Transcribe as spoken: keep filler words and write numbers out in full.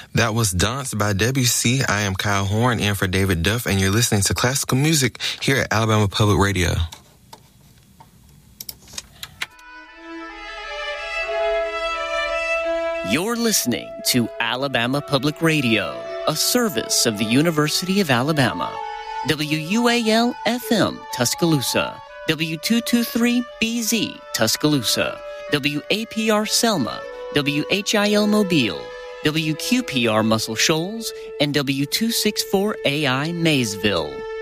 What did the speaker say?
That was Dance by Debussy. I am Kyle Horn in for David Duff, and you're listening to classical music here at Alabama Public Radio. You're listening to Alabama Public Radio, a service of the University of Alabama. W U A L F M, Tuscaloosa. W two twenty-three B Z, Tuscaloosa. W A P R Selma. W H I L Mobile. W Q P R Muscle Shoals. And W two sixty-four A I Maysville.